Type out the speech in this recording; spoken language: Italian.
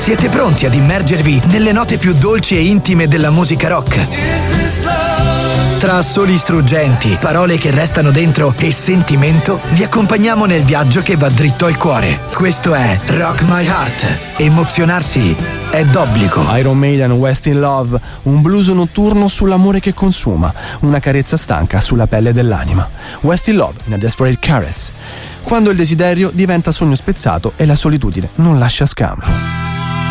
Siete pronti ad immergervi nelle note più dolci e intime della musica rock? Tra assoli struggenti, parole che restano dentro e sentimento, vi accompagniamo nel viaggio che va dritto al cuore. Questo è Rock My Heart. Emozionarsi è d'obbligo. Iron Maiden, West in Love, un blues notturno sull'amore che consuma, una carezza stanca sulla pelle dell'anima. West in Love, in A Desperate Caress. Quando il desiderio diventa sogno spezzato e la solitudine non lascia scampo.